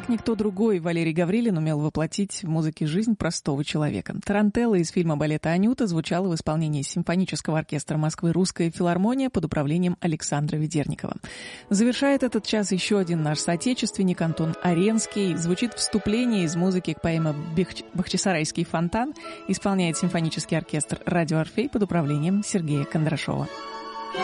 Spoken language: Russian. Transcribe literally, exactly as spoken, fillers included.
никто другой, Валерий Гаврилин умел воплотить в музыке жизнь простого человека. Тарантелла из фильма балета «Анюта» звучала в исполнении симфонического оркестра Москвы «Русская филармония» под управлением Александра Ведерникова. Завершает этот час еще один наш соотечественник Антон Аренский. Звучит вступление из музыки к поэме «Бахчисарайский фонтан». Исполняет симфонический оркестр «Радио Орфей» под управлением Сергея Кондрашова.